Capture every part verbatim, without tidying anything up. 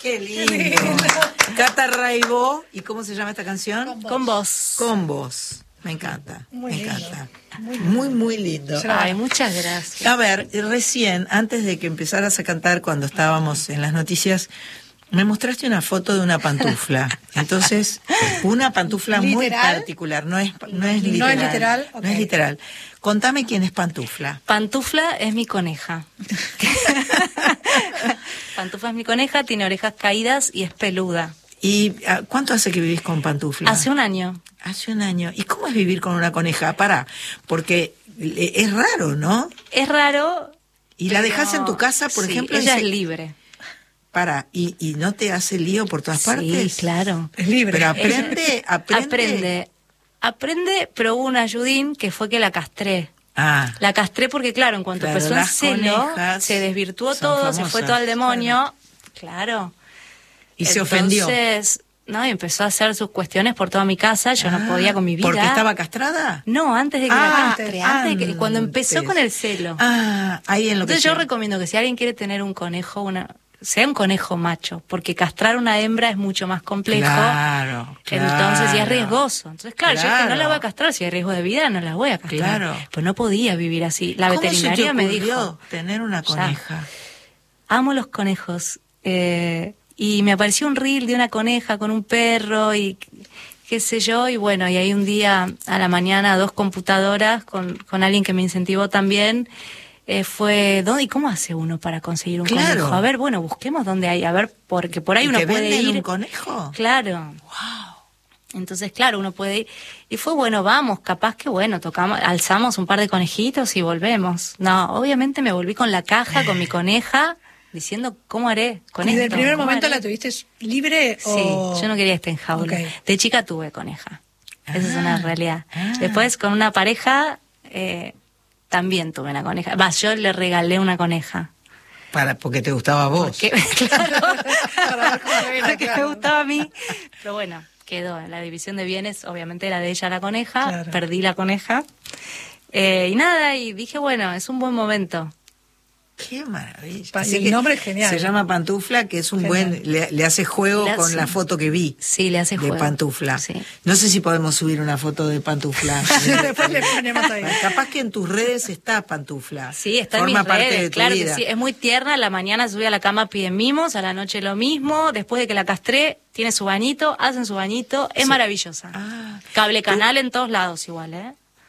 Qué lindo. Cata Raibó, ¿y cómo se llama esta canción? Con vos. Con vos. Me encanta, Muy me lindo. encanta. Muy, muy, muy lindo. Ay, muchas gracias. A ver, recién, antes de que empezaras a cantar, cuando estábamos en las noticias, me mostraste una foto de una pantufla. Entonces, una pantufla muy ¿Literal? particular, no es, no es No literal. es literal, No ok. es literal. Contame quién es Pantufla. Pantufla es mi coneja. Pantufla es mi coneja, tiene orejas caídas y es peluda. ¿Y ah, cuánto hace que vivís con Pantufla? Hace un año. Hace un año. ¿Y cómo es vivir con una coneja? Pará, porque eh, es raro, ¿no? Es raro. ¿Y la pero- dejás en tu casa, por sí, ejemplo? Ella y se- es libre. Pará, ¿y, ¿y no te hace lío por todas Sí, partes? claro. Es libre. Pero aprende, aprende. Aprende. Aprende, pero hubo un ayudín que fue que la castré. Ah, La castré porque, claro, en cuanto Claro, empezó el las celo, conejas se desvirtuó son todo, se famosas. fue todo al demonio. Claro. y se ofendió. Entonces, no, y empezó a hacer sus cuestiones por toda mi casa, yo Ah, no podía con mi vida. ¿Porque estaba castrada? No, antes de que Ah, la castre, antes de que, cuando empezó antes. con el celo. Ah, ahí en lo Entonces que yo sea. recomiendo que si alguien quiere tener un conejo, una sea un conejo macho, porque castrar una hembra es mucho más complejo. Claro, Entonces, y es claro. riesgoso. Entonces, claro, yo dije, no la Claro. voy a castrar, si hay riesgo de vida, no la voy a castrar. Claro. Pues no podía vivir así. La ¿Cómo veterinaria se te me ocurrió dijo, tener una Ya. coneja? amo los conejos. Eh, y me apareció un reel de una coneja con un perro y qué sé yo. Y bueno, y ahí un día a la mañana dos computadoras con, con alguien que me incentivó también. Eh, fue, ¿dónde y cómo hace uno para conseguir un Claro. conejo? A ver, bueno, busquemos dónde hay, a ver, porque por ahí ¿Y uno te puede venden ir. un conejo? Claro. Entonces, claro, uno puede ir. Y fue, bueno, vamos, capaz que, bueno, tocamos, alzamos un par de conejitos y volvemos. No, obviamente me volví con la caja, con mi coneja, diciendo, ¿cómo haré con ¿Y esto? del primer ¿Cómo momento haré? la tuviste libre Sí, o...? yo no quería estar en jaula. Ok. De chica tuve coneja. Esa es Ah, una realidad. ah. Después, con una pareja, eh, también tuve una coneja. Va, yo le regalé una coneja. Para, porque te gustaba a vos. Que, claro, Para ver cómo era, porque me claro. gustaba a mí. Pero bueno, quedó en la división de bienes, obviamente era de ella la coneja, Claro. perdí la coneja. Eh, y nada, y dije, bueno, es un buen momento. Qué maravilla. Pa- Así y el que nombre es genial. Se llama Pantufla, que es un Genial. buen... Le, le hace juego Le con hace- la foto que vi. Sí, le hace de juego. Pantufla. Sí. No sé si podemos subir una foto de Pantufla. Después le ponemos ahí. Capaz que en tus redes está Pantufla. Sí, está Forma en mis parte redes, de tu claro vida. que sí. Es muy tierna, a la mañana sube a la cama, pide mimos, a la noche lo mismo, después de que la castré, tiene su bañito, hacen su bañito, es Sí. maravillosa. Ah, Cable tú- canal en todos lados igual, ¿eh?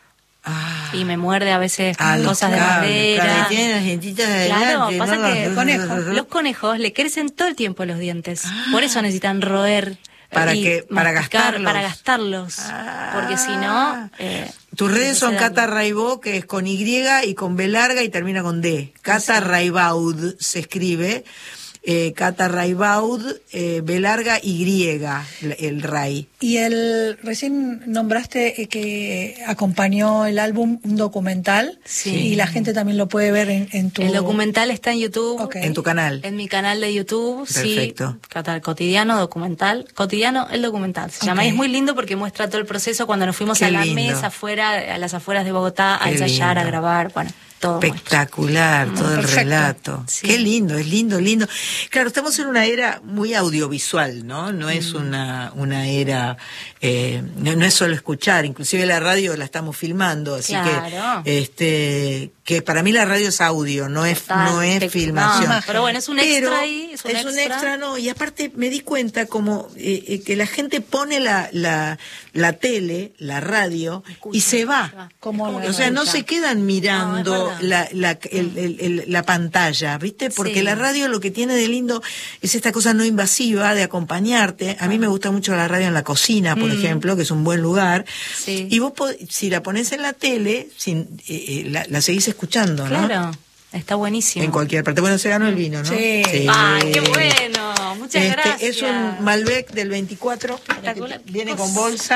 Ah, Y me muerde a veces con ah, los cosas de cables, madera. claro, y tiene las dientitas de Claro, adelante, pasa ¿no? que Los- conejos, los conejos le crecen todo el tiempo los dientes. Ah. Por eso necesitan roer. Para y que- para masticar, gastarlos. Para gastarlos. Ah. Porque si no... eh, Tus redes les son hace Cata daño. Raibó, que es con Y y con B larga y termina con D. Cata Raibaud se escribe. Eh, Cata Raibaud, eh, B larga Y, el Ray. Y el recién nombraste eh, que acompañó el álbum un documental. Sí. Y la gente también lo puede ver en, en tu... El documental está en YouTube. Ok. En tu canal. En mi canal de YouTube, Perfecto. sí. Cata- Cotidiano, documental. Cotidiano, el documental. Se llama. Ok. Y es muy lindo porque muestra todo el proceso cuando nos fuimos Qué a la lindo. mesa afuera, a las afueras de Bogotá, a Qué ensayar, a lindo. grabar, bueno, todo. muestra. Espectacular, todo el Perfecto. relato. Sí. Qué lindo, es lindo, lindo. Claro, estamos en una era muy audiovisual, ¿no? No es una, una era, eh, no, no es solo escuchar, inclusive la radio la estamos filmando, así Claro. que, este, que para mí la radio es audio, no es, Total, no es espect- filmación. no, pero bueno, es un extra Pero ahí, es un extra. extra, no, y aparte me di cuenta como eh, eh, que la gente pone la, la, la tele, la radio, Escucha, y se va. se va. Como Es la- O sea, no escucha. se quedan mirando No, es verdad. la, la, el- el- el- la pantalla, ¿viste? Porque Sí. la radio lo que tiene de lindo es esta cosa no invasiva de acompañarte. A mí me gusta mucho la radio en la cocina, por ejemplo, que es un buen lugar. Sí. Y vos, pod- si la pones en la tele, sin, eh, eh, la, la seguís escuchando, ¿no? Claro, está buenísimo. En cualquier parte. Bueno, se ganó el vino, ¿no? Sí. ¡Ay, qué bueno! Muchas Este, gracias. es un Malbec del veinticuatro, Espectacular. viene Qué con cosa. bolsa.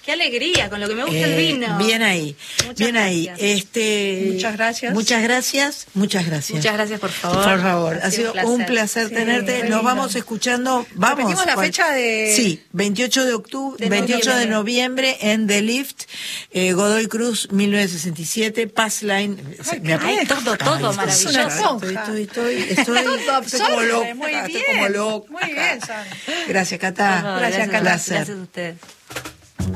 Qué alegría, con lo que me gusta el Eh, vino. bien ahí, Muchas bien ahí. gracias. Este, Muchas gracias. Muchas gracias, muchas gracias. Muchas gracias, por favor. Por favor, ha, Ha sido sido un un placer Sí, tenerte. re Nos lindo. vamos escuchando, vamos. Repetimos la ¿cuál? fecha de- Sí, veintiocho de octubre, De veintiocho de noviembre. noviembre en The Lift, eh, Godoy Cruz, mil novecientos sesenta y siete, Pass Line. Ay, Me ap- Ay, todo, todo Ay, maravilloso. Es una esponja. Estoy, estoy, estoy, estoy, Todo estoy como absorbe, loca, muy estoy bien. como loca. Muy bien, Sandra. Gracias, Cata. Por favor, Gracias, Cata. Placer. Gracias a ustedes.